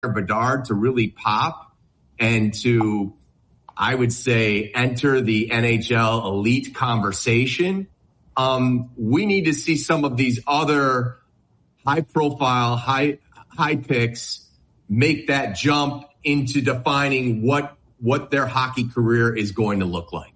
Bedard to really pop and to, I would say, enter the NHL elite conversation, we need to see some of these other high-profile, high picks make that jump into defining what their hockey career is going to look like.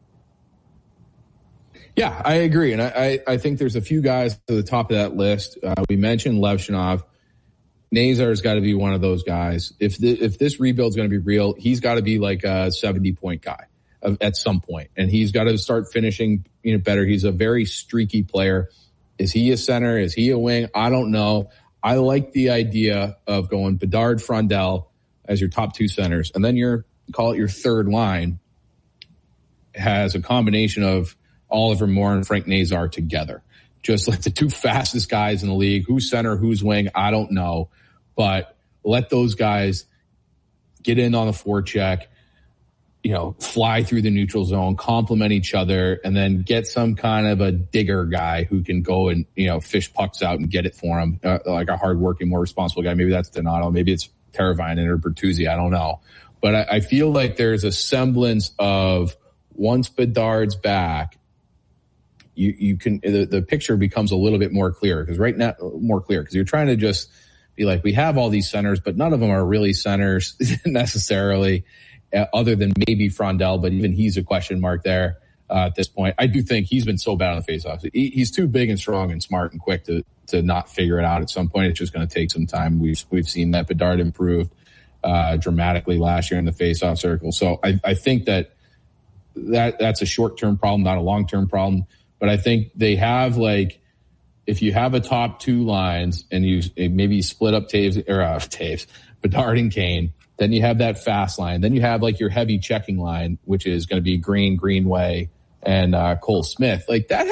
Yeah, I agree. And I think there's a few guys to the top of that list. We mentioned Levshunov. Nazar's got to be one of those guys. If this rebuild's going to be real, he's got to be like a 70-point guy at some point. And he's got to start finishing better. He's a very streaky player. Is he a center? Is he a wing? I don't know. I like the idea of going Bedard, Frondell as your top two centers. And then call it your third line has a combination of Oliver Moore and Frank Nazar together. Just like the two fastest guys in the league. Who's center, who's wing, I don't know. But let those guys get in on the forecheck, fly through the neutral zone, complement each other, and then get some kind of a digger guy who can go and, fish pucks out and get it for him, like a hardworking, more responsible guy. Maybe that's Donato. Maybe it's Teravainen or Bertuzzi. I don't know. But I feel like there's a semblance of once Bedard's back, you can the picture becomes a little bit more clear because you're trying to just be like, we have all these centers, but none of them are really centers necessarily, other than maybe Frondell, but even he's a question mark there at this point. I do think he's been so bad on the faceoffs. He's too big and strong and smart and quick to not figure it out at some point. It's just going to take some time. We've seen that Bedard improved dramatically last year in the faceoff circle. So I think that's a short-term problem, not a long-term problem. But I think they have, if you have a top two lines and you maybe split up Bedard and Kane, then you have that fast line. Then you have your heavy checking line, which is going to be Greenway and Cole Smith. That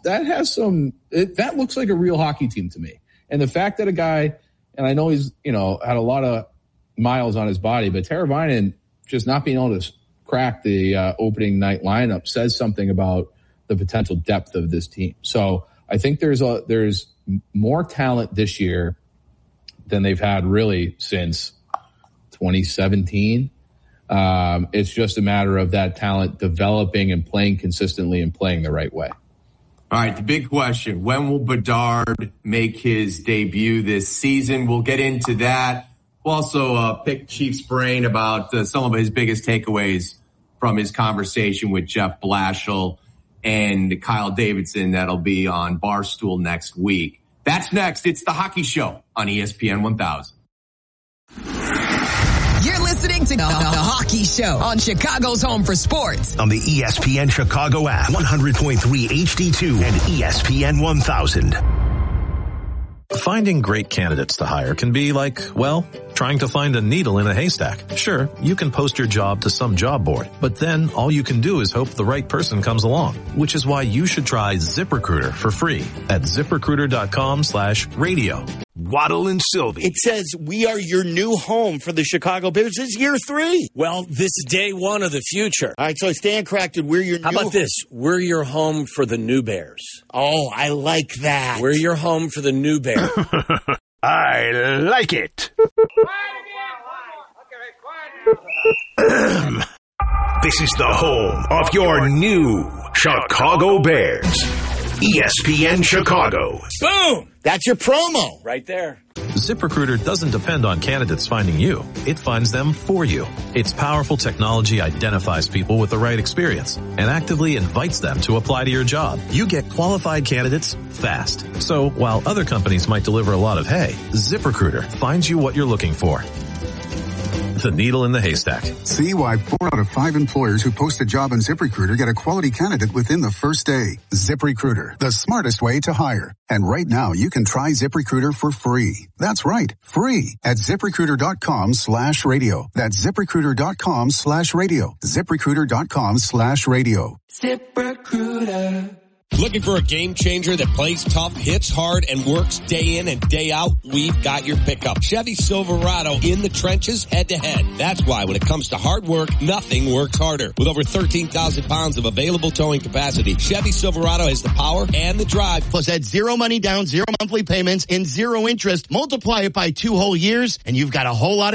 looks like a real hockey team to me. And the fact that a guy, and I know he's had a lot of miles on his body, but Teravainen just not being able to crack the opening night lineup says something about the potential depth of this team. So I think there's more talent this year than they've had really since 2017. It's just a matter of that talent developing and playing consistently and playing the right way. All right, the big question, when will Bedard make his debut this season? We'll get into that. We'll also pick Chief's brain about some of his biggest takeaways from his conversation with Jeff Blashill and Kyle Davidson that'll be on Barstool next week. That's next. It's The Hockey Show on ESPN 1000. You're listening to The Hockey Show on Chicago's Home for Sports. On the ESPN Chicago app, 100.3 HD2 and ESPN 1000. Finding great candidates to hire can be like, trying to find a needle in a haystack. Sure, you can post your job to some job board, but then all you can do is hope the right person comes along, which is why you should try ZipRecruiter for free at ZipRecruiter.com/radio. Waddle and Sylvie. It says we are your new home for the Chicago Bears. This is year 3. Well, this is day 1 of the future. All right, so Stan corrected. We're your How about this? We're your home for the new Bears. Oh, I like that. We're your home for the new Bears. I like it. This is the home of your new Chicago Bears. ESPN Chicago. Boom! That's your promo. Right there. ZipRecruiter doesn't depend on candidates finding you. It finds them for you. Its powerful technology identifies people with the right experience and actively invites them to apply to your job. You get qualified candidates fast. So while other companies might deliver a lot of hay, ZipRecruiter finds you what you're looking for. The needle in the haystack. See why 4 out of 5 employers who post a job on ZipRecruiter get a quality candidate within the first day. ZipRecruiter, the smartest way to hire. And right now, you can try ZipRecruiter for free. That's right, free at ZipRecruiter.com/radio. That's ZipRecruiter.com/radio. ZipRecruiter.com/radio. ZipRecruiter. Looking for a game changer that plays tough, hits hard, and works day in and day out? We've got your pickup. Chevy Silverado in the trenches, head to head. That's why when it comes to hard work, nothing works harder. With over 13,000 pounds of available towing capacity, Chevy Silverado has the power and the drive. Plus, add 0 money down, 0 monthly payments, and 0 interest. Multiply it by 2 whole years, and you've got a whole lot of